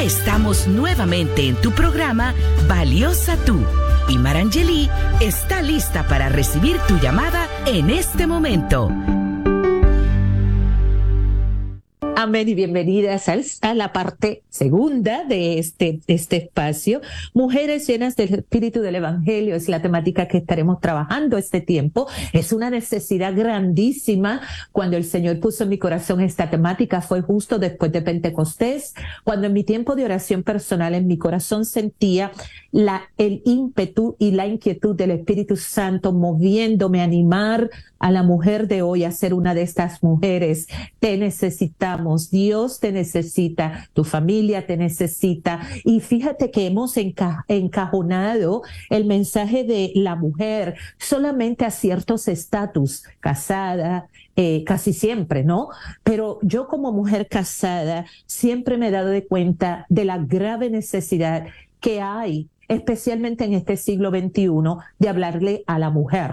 Estamos nuevamente en tu programa Valiosa Tú y Marangeli está lista para recibir tu llamada en este momento. Amén y bienvenidas a la parte segunda de este espacio. Mujeres llenas del Espíritu del Evangelio es la temática que estaremos trabajando este tiempo. Es una necesidad grandísima. Cuando el Señor puso en mi corazón esta temática fue justo después de Pentecostés, cuando en mi tiempo de oración personal en mi corazón sentía el ímpetu y la inquietud del Espíritu Santo moviéndome a animar a la mujer de hoy a ser una de estas mujeres. Te necesitamos, Dios te necesita, tu familia te necesita. Y fíjate que hemos encajonado el mensaje de la mujer solamente a ciertos estatus, casada, casi siempre, ¿no? Pero yo como mujer casada siempre me he dado de cuenta de la grave necesidad que hay, especialmente en este siglo XXI, de hablarle a la mujer.